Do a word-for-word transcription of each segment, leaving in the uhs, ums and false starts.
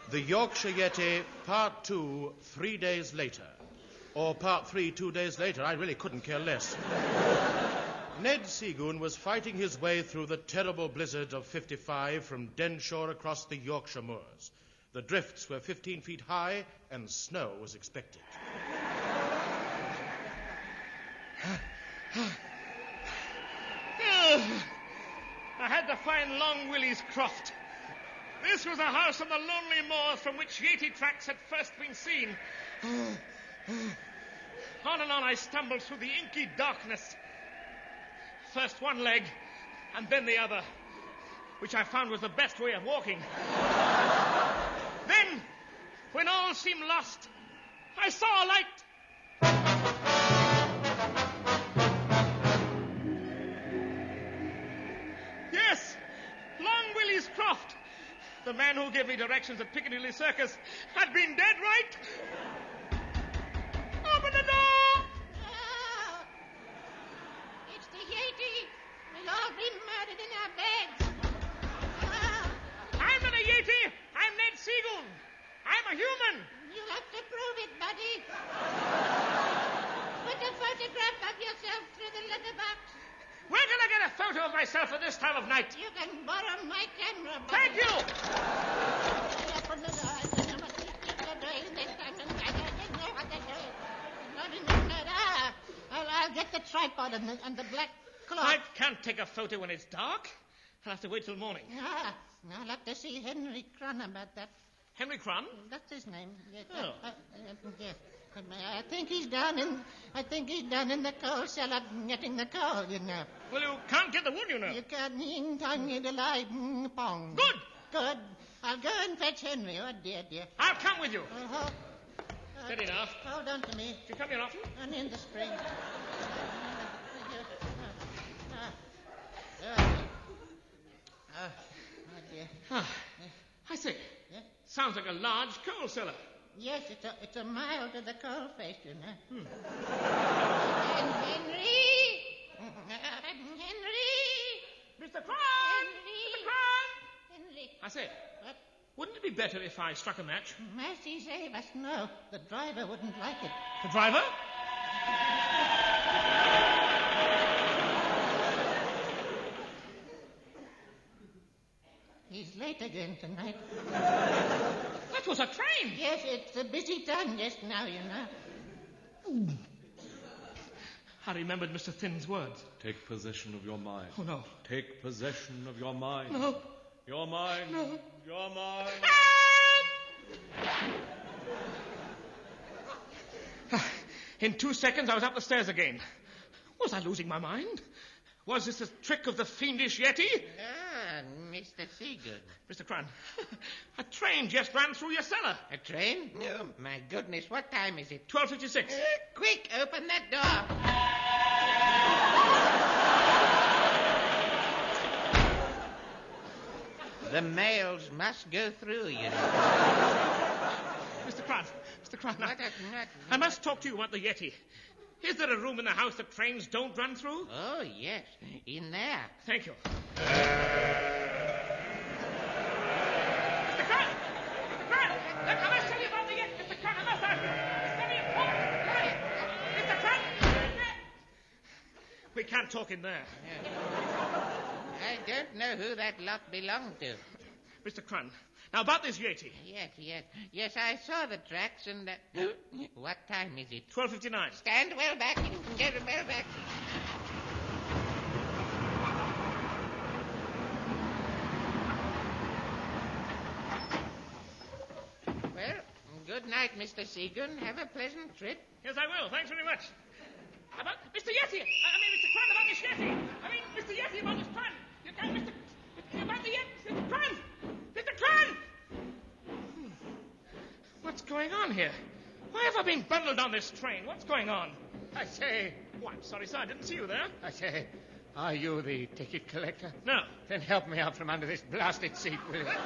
The Yorkshire Yeti, part two, three days later. Or part three, two days later. I really couldn't care less. Ned Seagoon was fighting his way through the terrible blizzard of fifty-five from Denshore across the Yorkshire moors. The drifts were fifteen feet high, and snow was expected. I had to find Long Willie's Croft. This was a house on the lonely moors from which Yeti tracks had first been seen. On and on I stumbled through the inky darkness. First one leg, and then the other, which I found was the best way of walking. Then, when all seemed lost, I saw a light. Yes, Long Willie's Croft. The man who gave me directions at Piccadilly Circus had been dead right. Open the door! Oh, it's the Yeti. We'll all be murdered in our beds. Oh. I'm not a Yeti. I'm Ned Seagoon. I'm a human. You'll have to prove it, buddy. Put a photograph of yourself through the letterbox. Where can I get a photo of myself at this time of night? You can borrow my camera, buddy. Thank you. Open the door. I don't know what these people are doing this time. I don't know what they're doing. Not in the mud. Ah, I'll, I'll get the tripod and the, and the black cloth. I can't take a photo when it's dark. I'll have to wait till morning. Ah, I'll have to see Henry Crun about that. Henry Crun? That's his name. Yes, Oh. uh, uh, uh, yes. I think he's down in. I think he's down in the coal cellar getting the coal. You know. Well, you can't get the wood, you know. You can't ning tong you delay pong. Good. Good. I'll go and fetch Henry. Oh dear, dear. I'll come with you. Uh, hold, uh, Steady now. Hold on to me. Do you come here often? And in the spring. Uh, uh, uh, uh, oh dear. Ah, I see. Yeah? Sounds like a large coal cellar. Yes, it's a it's a mile to the coal face, you know. Hmm. And Henry, uh, Henry, Mister Crun! Henry, Mister Crun! Henry. I say, What? wouldn't it be better if I struck a match? Mercy save us, no. The driver wouldn't like it. The driver? He's late again tonight. That was a train. Yes, it's a busy time just now, you know. I remembered Mister Thinn's words. Take possession of your mind. Oh, no. Take possession of your mind. No. Your mind. No. Your mind. In two seconds, I was up the stairs again. Was I losing my mind? Was this a trick of the fiendish Yeti? Ah, Mister Seagood. Mister Crun, a train just ran through your cellar. A train? Oh, my goodness, what time is it? twelve fifty-six. Uh, quick, open that door. The mails must go through, you know. Mister Crun, Mister Crun, What I, a nut. I must talk to you about the Yeti. Is there a room in the house that trains don't run through? Oh, yes, in there. Thank you. Mister Crun! Mister Crun! Look, I must tell you about the Yeti. Mister Crun, I must ask you. It's very important. Hurry. Mister Crun! We can't talk in there. I don't know who that lot belonged to. Mister Crun, now about this Yeti. Yes, yes. Yes, I saw the tracks and... Uh, what time is it? twelve fifty-nine. Stand well back. Get well back. Well, good night, Mister Seagoon. Have a pleasant trip. Yes, I will. Thanks very much. About Mister Yeti. I mean, Mister Crun, about this Yeti. I mean, Mister Yeti, about this Crun. You can, Mister About the Yeti. Mister Crun. Mister Crun. Hmm. What's going on here? Why have I been bundled on this train? What's going on? I say, Oh, I'm sorry, sir. I didn't see you there. I say, are you the ticket collector? No. Then help me out from under this blasted seat, will you? That's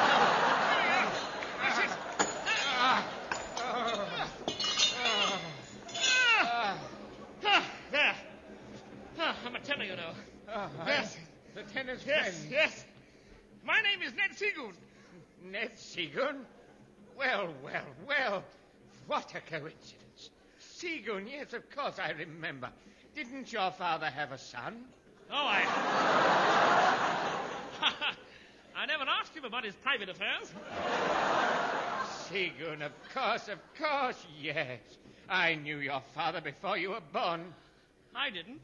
it. Ah, oh, oh, Ah, there. Ah, I'm a tenor, you know. oh, Yes. The tenant's Yes, friend. yes. My name is Ned Seagoon. Ned Seagoon? Well, well, well. What a coincidence. Seagoon, yes, of course I remember. Didn't your father have a son? Oh, I... I never asked him about his private affairs. Seagoon, of course, of course, yes. I knew your father before you were born. I didn't.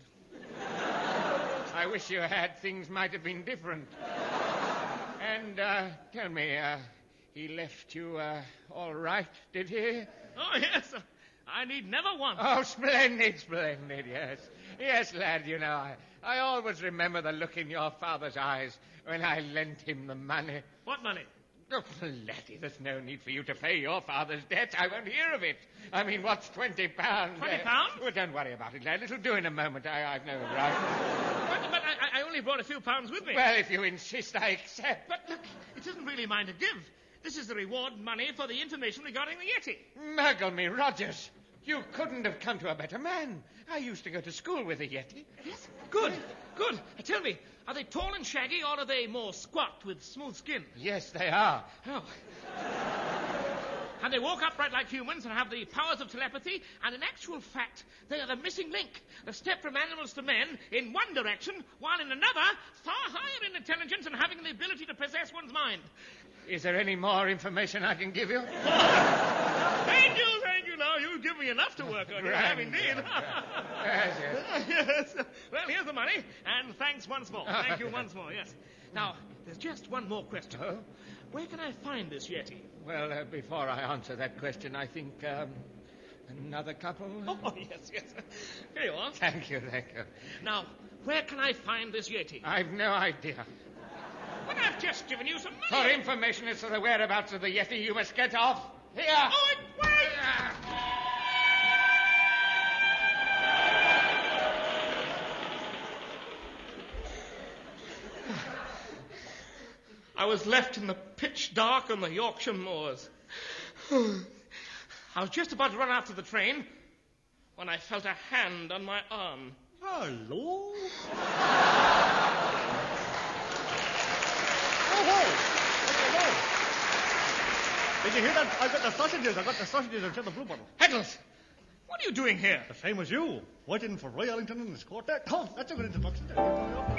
I wish you had. Things might have been different. And, uh, tell me, uh, he left you, uh, all right, did he? Oh, yes. I need never want. Oh, splendid, splendid, yes. Yes, lad, you know, I, I always remember the look in your father's eyes when I lent him the money. What money? Oh, laddie, there's no need for you to pay your father's debts. I won't hear of it. I mean, what's twenty pounds? Twenty pounds? Well, don't worry about it, lad. It'll do in a moment. I, I've no rush. But, but I, I only brought a few pounds with me. Well, if you insist, I accept. But look, it isn't really mine to give. This is the reward money for the information regarding the Yeti. Muggle me, Rogers. You couldn't have come to a better man. I used to go to school with a Yeti. Yes? Good, good. Uh, tell me, are they tall and shaggy, or are they more squat with smooth skin? Yes, they are. Oh. And they walk upright like humans and have the powers of telepathy, and in actual fact, they are the missing link, the step from animals to men in one direction, while in another, far higher in intelligence and having the ability to possess one's mind. Is there any more information I can give you? Thank you, thank you. Now, you've given me enough to work on. You have indeed. Yes, yes. Yes. Well, here's the money, and thanks once more. Thank you once more, yes. Now, there's just one more question. Oh? Where can I find this Yeti? Well, uh, before I answer that question, I think, um, another couple? Oh, yes, yes. Here you are. Thank you, thank you. Now, where can I find this Yeti? I've no idea. But I've just given you some For money. information as to the whereabouts of the Yeti, you must get off. Here! Oh, wait! I was left in the pitch dark on the Yorkshire moors. I was just about to run after the train when I felt a hand on my arm. Hello? Did you hear that? I got the sausages. I got the sausages into the blue bottle. Heckles, what are you doing here? The same as you. Waiting for Roy Ellington and his quartet. Oh, that's a good introduction.